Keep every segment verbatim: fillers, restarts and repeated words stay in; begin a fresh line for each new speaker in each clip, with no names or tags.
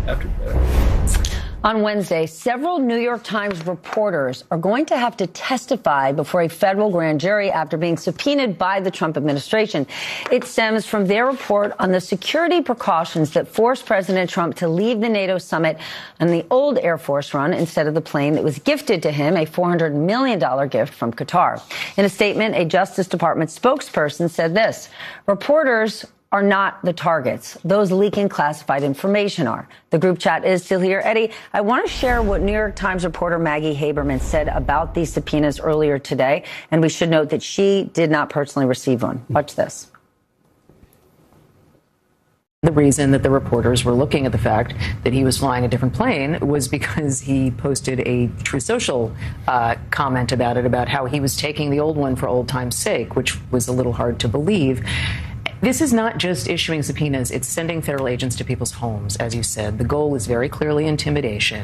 after that.
On Wednesday, several New York Times reporters are going to have to testify before a federal grand jury after being subpoenaed by the Trump administration. It stems from their report on the security precautions that forced President Trump to leave the NATO summit on the old Air Force One instead of the plane that was gifted to him, a four hundred million dollars gift from Qatar. In a statement, a Justice Department spokesperson said this: reporters are not the targets. Those leaking classified information are. The group chat is still here. Eddie, I want to share what New York Times reporter Maggie Haberman said about these subpoenas earlier today. And we should note that she did not personally receive one. Watch this.
The reason that the reporters were looking at the fact that he was flying a different plane was because he posted a Truth Social uh, comment about it, about how he was taking the old one for old time's sake, which was a little hard to believe. This is not just issuing subpoenas. It's sending federal agents to people's homes, as you said. The goal is very clearly intimidation.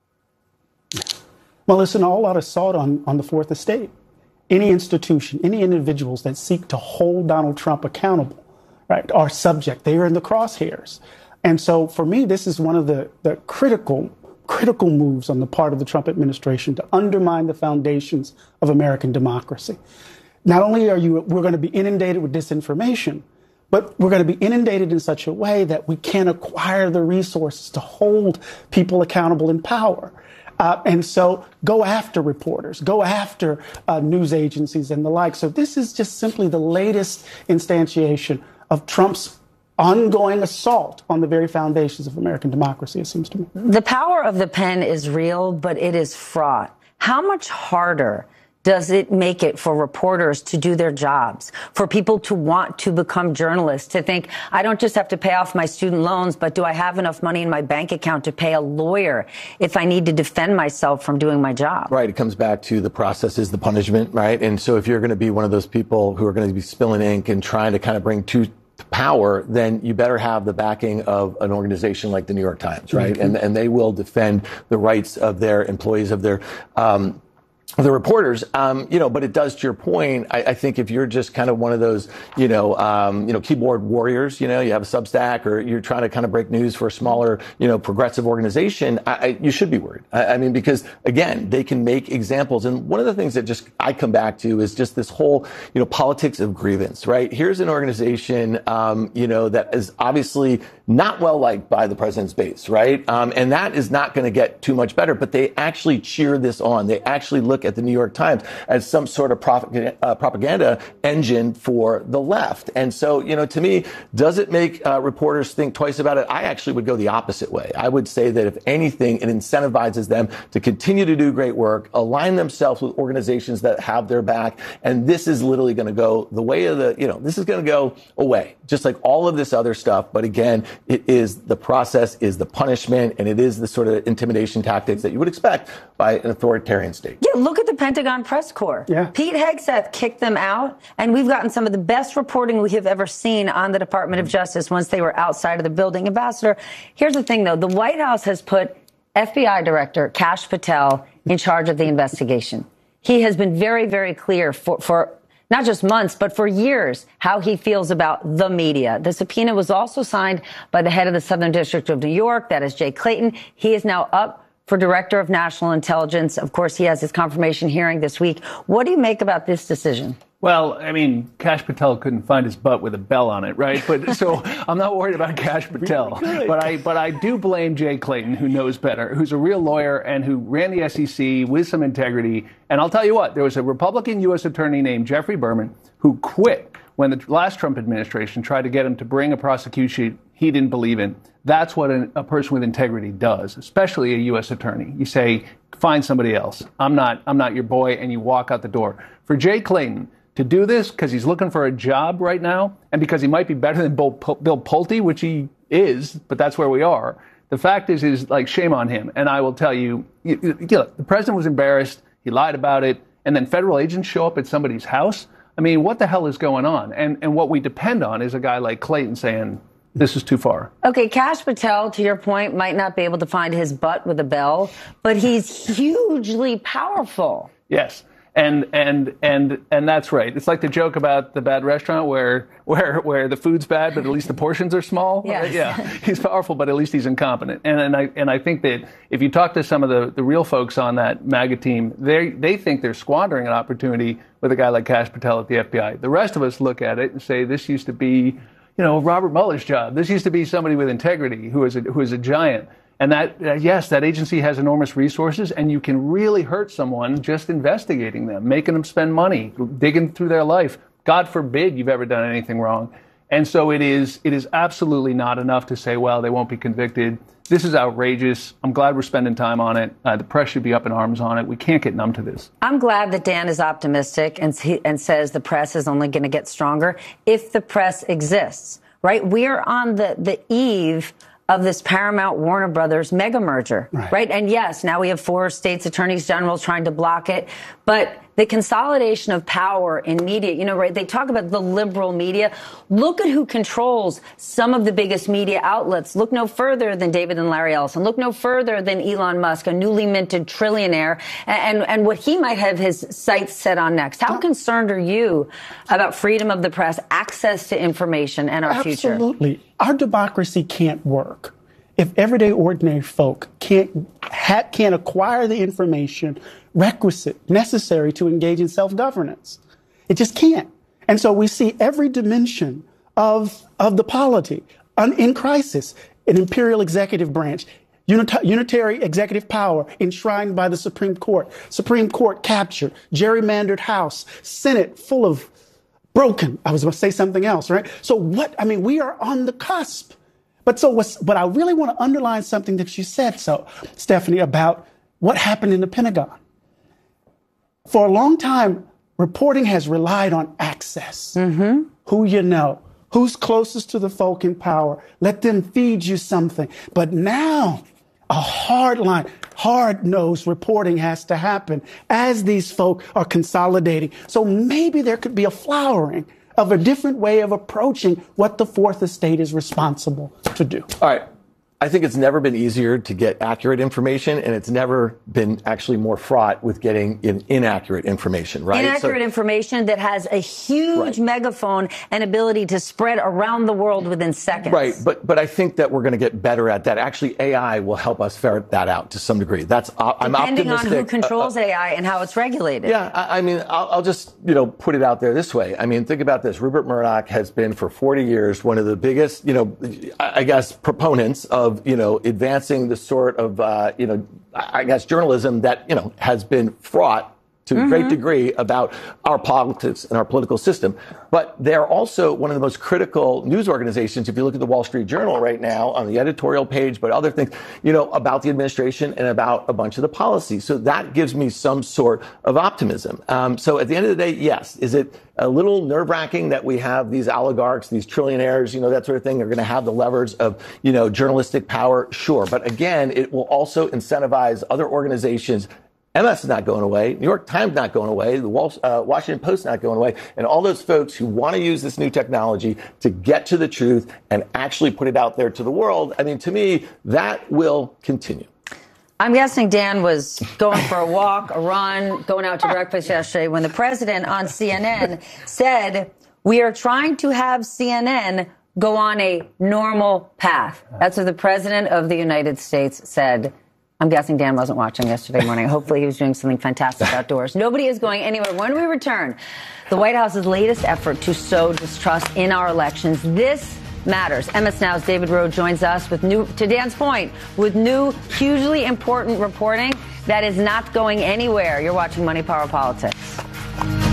Well, it's an all-out assault on, on the Fourth Estate. Any institution, any individuals that seek to hold Donald Trump accountable, right, are subject. They are in the crosshairs. And so for me, this is one of the, the critical, critical moves on the part of the Trump administration to undermine the foundations of American democracy. Not only are you, we're going to be inundated with disinformation, but we're going to be inundated in such a way that we can't acquire the resources to hold people accountable in power. Uh, and so go after reporters, go after uh, news agencies and the like. So this is just simply the latest instantiation of Trump's ongoing assault on the very foundations of American democracy, it seems to me.
The power of the pen is real, but it is fraught. How much harder does it make it for reporters to do their jobs, for people to want to become journalists, to think, I don't just have to pay off my student loans, but do I have enough money in my bank account to pay a lawyer if I need to defend myself from doing my job?
Right. It comes back to the process is the punishment, right? And so if you're going to be one of those people who are going to be spilling ink and trying to kind of bring two power, then you better have the backing of an organization like the New York Times, right? Mm-hmm. And and they will defend the rights of their employees, of their um the reporters, um, you know, but it does, to your point, I, I think if you're just kind of one of those, you know, um, you know, keyboard warriors, you know, you have a Substack or you're trying to kind of break news for a smaller, you know, progressive organization, I, I, you should be worried. I, I mean, because again, they can make examples. And one of the things that just I come back to is just this whole, you know, politics of grievance, right? Here's an organization, um, you know, that is obviously not well liked by the president's base, right? Um, and that is not going to get too much better, but they actually cheer this on. They actually look at the New York Times as some sort of propaganda, uh, propaganda engine for the left. And so, you know, to me, does it make uh, reporters think twice about it? I actually would go the opposite way. I would say that if anything, it incentivizes them to continue to do great work, align themselves with organizations that have their back. And this is literally going to go the way of the, you know, this is going to go away, just like all of this other stuff. But again, it is the process, is the punishment, and it is the sort of intimidation tactics that you would expect by an authoritarian state.
Yeah, look at the Pentagon press corps.
Yeah.
Pete Hegseth kicked them out, and we've gotten some of the best reporting we have ever seen on the Department of Justice once they were outside of the building. Ambassador, here's the thing, though. The White House has put F B I Director Kash Patel in charge of the investigation. He has been very, very clear for, for not just months, but for years, how he feels about the media. The subpoena was also signed by the head of the Southern District of New York. That is Jay Clayton. He is now up for Director of National Intelligence. Of course, he has his confirmation hearing this week. What do you make about this decision?
Well, I mean, Kash Patel couldn't find his butt with a bell on it, right? But so I'm not worried about Kash Patel. But I but I do blame Jay Clayton, who knows better, who's a real lawyer and who ran the S E C with some integrity. And I'll tell you what, there was a Republican U S attorney named Jeffrey Berman who quit when the last Trump administration tried to get him to bring a prosecution he didn't believe in. That's what a, a person with integrity does, especially a U S attorney. You say, find somebody else. I'm not I'm not your boy, and you walk out the door. For Jay Clayton to do this because he's looking for a job right now and because he might be better than Bill Pulte, which he is, but that's where we are. The fact is, is like, shame on him. And I will tell you, you, you know, the president was embarrassed. He lied about it. And then federal agents show up at somebody's house. I mean, what the hell is going on? And and what we depend on is a guy like Clayton saying, this is too far.
Okay, Kash Patel, to your point, might not be able to find his butt with a bell, but he's hugely powerful.
Yes. And and and and that's right. It's like the joke about the bad restaurant where where where the food's bad, but at least the portions are small.
Yes.
Right? Yeah, he's powerful, but at least he's incompetent. And and I and I think that if you talk to some of the, the real folks on that MAGA team, they they think they're squandering an opportunity with a guy like Kash Patel at the F B I. The rest of us look at it and say this used to be, you know, Robert Mueller's job. This used to be somebody with integrity who is a, who is a giant. And that, uh, yes, that agency has enormous resources, and you can really hurt someone just investigating them, making them spend money, digging through their life. God forbid you've ever done anything wrong. And so it is, it is absolutely not enough to say, well, they won't be convicted. This is outrageous. I'm glad we're spending time on it. Uh, the press should be up in arms on it. We can't get numb to this.
I'm glad that Dan is optimistic and, and says the press is only going to get stronger if the press exists, right? We are on the, the eve of this Paramount Warner Brothers mega merger, right. right? And yes, now we have four states attorneys general trying to block it. But the consolidation of power in media, you know, right? They talk about the liberal media. Look at who controls some of the biggest media outlets. Look no further than David and Larry Ellison. Look no further than Elon Musk, a newly minted trillionaire, and, and, and what he might have his sights set on next. How concerned are you about freedom of the press, access to information, and our
Absolutely.
future?
Absolutely. Our democracy can't work if everyday ordinary folk can't ha- can't acquire the information requisite, necessary to engage in self-governance. It just can't. And so we see every dimension of of the polity un- in crisis. An imperial executive branch, unita- unitary executive power enshrined by the Supreme Court, Supreme Court captured, gerrymandered House, Senate full of broken. I was going to say something else, right? So what? I mean, we are on the cusp. But so what's, but I really want to underline something that you said, so Stephanie, about what happened in the Pentagon. For a long time, reporting has relied on access. Mm-hmm. Who you know, who's closest to the folk in power. Let them feed you something. But now, a hard line, hard-nosed reporting has to happen as these folk are consolidating. So maybe there could be a flowering of a different way of approaching what the Fourth Estate is responsible to do.
All right. I think it's never been easier to get accurate information, and it's never been actually more fraught with getting in inaccurate information, right?
Inaccurate
so,
information that has a huge
right.
megaphone and ability to spread around the world within seconds.
Right, but but I think that we're going to get better at that. Actually, A I will help us ferret that out to some degree. That's uh, I'm
Depending
optimistic.
on who controls
uh, uh,
A I and how it's regulated.
Yeah, I, I mean, I'll, I'll just you know put it out there this way. I mean, think about this. Rupert Murdoch has been for forty years one of the biggest, you know, I guess proponents of you know advancing the sort of uh, you know I guess journalism that you know has been fraught to a mm-hmm. great degree about our politics and our political system. But they're also one of the most critical news organizations. If you look at the Wall Street Journal right now on the editorial page, but other things, you know, about the administration and about a bunch of the policies. So that gives me some sort of optimism. Um, so at the end of the day, yes, is it a little nerve-wracking that we have these oligarchs, these trillionaires, you know, that sort of thing? They're going to have the levers of, you know, journalistic power. Sure. But again, it will also incentivize other organizations. M S is not going away. New York Times not going away. The Wall, uh, Washington Post not going away. And all those folks who want to use this new technology to get to the truth and actually put it out there to the world. I mean, to me, that will continue.
I'm guessing Dan was going for a walk, a run, going out to breakfast yesterday when the president on C N N said, we are trying to have C N N go on a normal path. That's what the president of the United States said. I'm guessing Dan wasn't watching yesterday morning. Hopefully he was doing something fantastic outdoors. Nobody is going anywhere. When we return, the White House's latest effort to sow distrust in our elections. This matters. M S Now's David Rowe joins us with new, to Dan's point, with new, hugely important reporting that is not going anywhere. You're watching Money, Power, Politics.